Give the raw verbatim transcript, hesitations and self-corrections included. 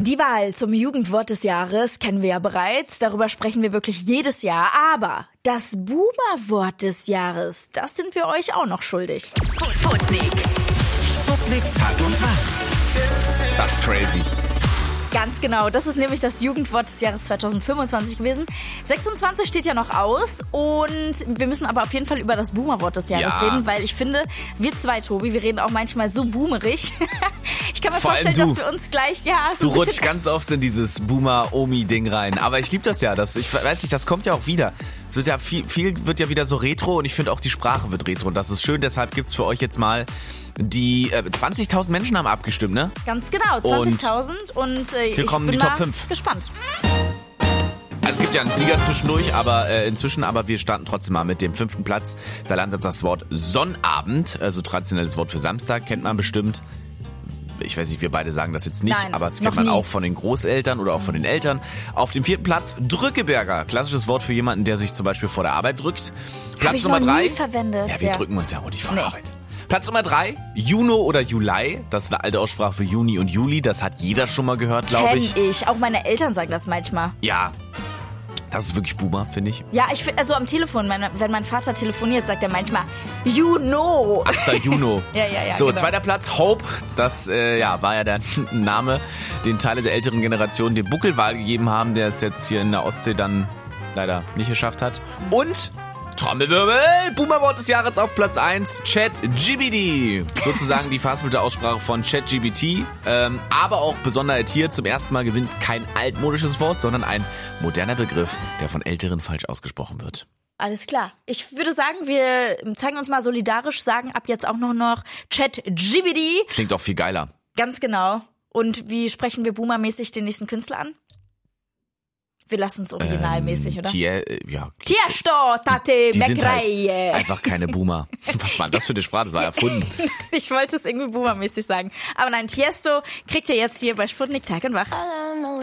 Die Wahl zum Jugendwort des Jahres kennen wir ja bereits. Darüber sprechen wir wirklich jedes Jahr. Aber das Boomer-Wort des Jahres, das sind wir euch auch noch schuldig. Sputnik. Sputnik Tag und Tag. Das ist crazy. Ganz genau, das ist nämlich das Jugendwort des Jahres zwanzig fünfundzwanzig gewesen. sechsundzwanzig steht ja noch aus und wir müssen aber auf jeden Fall über das Boomer-Wort des Jahres Ja. reden, weil ich finde, wir zwei, Tobi, wir reden auch manchmal so boomerig. Ich kann mir Vor allem vorstellen, du. dass wir uns gleich, ja, so Du ein rutschst bisschen... ganz oft in dieses Boomer-Omi-Ding rein. Aber ich liebe das ja. Das, ich weiß nicht, das kommt ja auch wieder. Es wird ja viel, viel wird ja wieder so retro und ich finde auch die Sprache wird retro. Und das ist schön, deshalb gibt's für euch jetzt mal die äh, zwanzigtausend Menschen haben abgestimmt, ne? Ganz genau, zwanzigtausend und äh, hier ich kommen bin die mal Top fünf. gespannt. Also es gibt ja einen Sieger zwischendurch, aber äh, inzwischen, aber wir starten trotzdem mal mit dem fünften Platz. Da landet das Wort Sonnabend, also traditionelles Wort für Samstag, kennt man bestimmt. Ich weiß nicht, wir beide sagen das jetzt nicht, Nein, aber das noch kennt man nie. auch von den Großeltern oder auch von den Eltern. Auf dem vierten Platz Drückeberger, klassisches Wort für jemanden, der sich zum Beispiel vor der Arbeit drückt. Platz ich Nummer noch nie drei. verwendet, Ja, wir ja. drücken uns ja auch nicht vor der Nee. Arbeit. Platz Nummer drei, Juno oder Juli. Das ist eine alte Aussprache für Juni und Juli. Das hat jeder schon mal gehört, glaube Kenn ich. ich. Auch meine Eltern sagen das manchmal. Ja, das ist wirklich Boomer, finde ich. Ja, ich find, also am Telefon, wenn, wenn mein Vater telefoniert, sagt er manchmal, you know. achter Juni. Ja, ja, ja, So, genau. zweiter Platz, Hope. Das äh, ja, war ja der Name, den Teile der älteren Generation dem Buckelwal gegeben haben, der es jetzt hier in der Ostsee dann leider nicht geschafft hat. Und Trommelwirbel, Boomerwort des Jahres auf Platz eins, ChatGPT. Sozusagen die verhaspelte Aussprache von ChatGPT. Ähm, aber auch Besonderheit hier, zum ersten Mal gewinnt kein altmodisches Wort, sondern ein moderner Begriff, der von Älteren falsch ausgesprochen wird. Alles klar. Ich würde sagen, wir zeigen uns mal solidarisch, sagen ab jetzt auch noch noch ChatGPT. Klingt auch viel geiler. Ganz genau. Und wie sprechen wir boomermäßig den nächsten Künstler an? Wir lassen es originalmäßig, oder? Tie, äh, ja. Tiesto, Tate, Die sind halt Mekreie. einfach keine Boomer. Was war das für eine Sprache? Das war erfunden. Ich wollte es irgendwie boomermäßig sagen. Aber nein, Tiesto kriegt ihr jetzt hier bei Sputnik Tag und Wach.